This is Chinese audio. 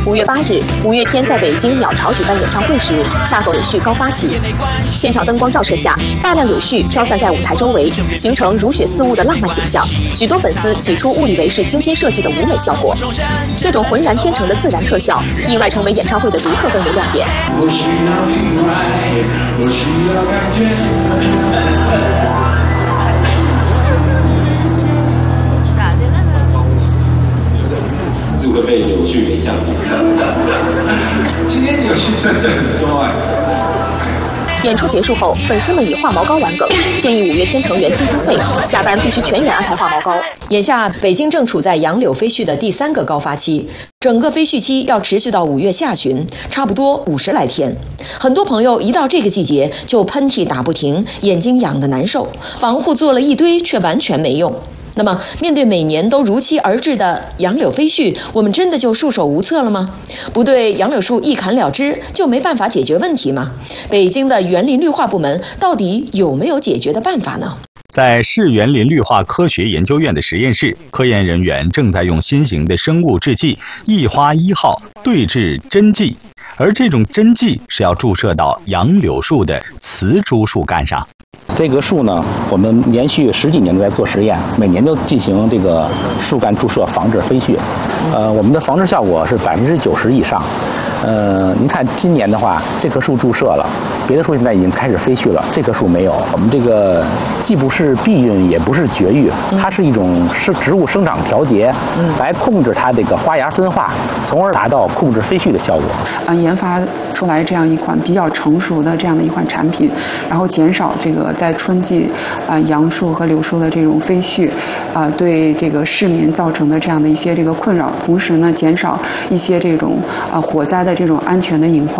5月8日，五月天在北京鸟巢举办演唱会时，恰逢柳絮高发期，现场灯光照射下，大量柳絮飘散在舞台周围，形成如雪似雾的浪漫景象。许多粉丝起初误以为是精心设计的舞美效果，这种浑然天成的自然特效，意外成为演唱会的独特氛围亮点。 我需要你爱，我需要感觉。是会被柳絮影响的。今天柳絮真的很多哎。 演出结束后，粉丝们以化毛膏玩梗，建议五月天成员经经费，下班必须全员安排化毛膏。 眼下，北京正处在杨柳飞絮的第3个高发期，整个飞絮期要持续到5月下旬，差不多50来天。很多朋友一到这个季节就喷嚏打不停，眼睛痒得难受，防护做了一堆却完全没用。那么，面对每年都如期而至的杨柳飞絮，我们真的就束手无策了吗？不对杨柳树一砍了之，就没办法解决问题吗？北京的园林绿化部门到底有没有解决的办法呢？ 在市园林绿化科学研究院的实验室，科研人员正在用新型的生物制剂一花1号对制针剂，而这种针剂是要注射到杨柳树的雌株树干上。 这个树呢，我们连续10几年都在做实验，每年都进行这个树干注射，防止飞絮。我们的防治效果是90%以上。您看今年的话，这棵树注射了，别的树现在已经开始飞絮了，这棵树没有。我们这个既不是避孕，也不是绝育，它是一种植物生长调节，来控制它这个花芽分化，从而达到控制飞絮的效果。 研发出来这样一款比较成熟的这样的一款产品，然后减少这个在春季杨树和柳树的这种飞絮对这个市民造成的这样的一些这个困扰，同时呢减少一些这种火灾的这种安全的隐患。